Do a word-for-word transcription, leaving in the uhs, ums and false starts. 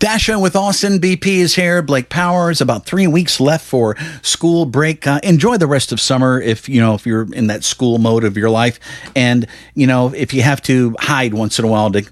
Dasha with Austin. B P is here. Blake Powers. About three weeks left for school break. Uh, enjoy the rest of summer if, you know, if you're in that school mode of your life. And, you know, if you have to hide once in a while to